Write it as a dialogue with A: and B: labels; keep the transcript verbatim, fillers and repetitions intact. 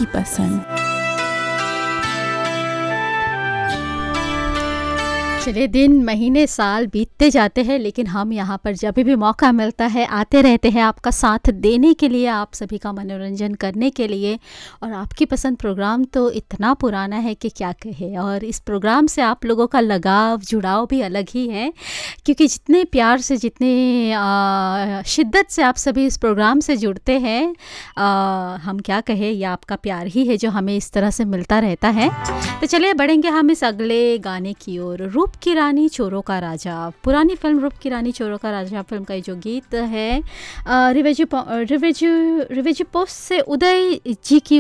A: आपकी पसंद।
B: चलिए, दिन महीने साल बीतते जाते हैं, लेकिन हम यहाँ पर जब भी मौका मिलता है आते रहते हैं आपका साथ देने के लिए, आप सभी का मनोरंजन करने के लिए। और आपकी पसंद प्रोग्राम तो इतना पुराना है कि क्या कहे, और इस प्रोग्राम से आप लोगों का लगाव जुड़ाव भी अलग ही है, क्योंकि जितने प्यार से, जितने आ, शिद्दत से आप सभी इस प्रोग्राम से जुड़ते हैं, आ, हम क्या कहें, ये आपका प्यार ही है जो हमें इस तरह से मिलता रहता है। तो चलिए बढ़ेंगे हम इस अगले गाने की ओर। रूप की रानी चोरों का राजा, पुरानी फिल्म रूप की रानी चोरों का राजा फिल्म का ये जो गीत है, रिवेजी रिवेजी रिवेजी पोस्ट से उदय जी की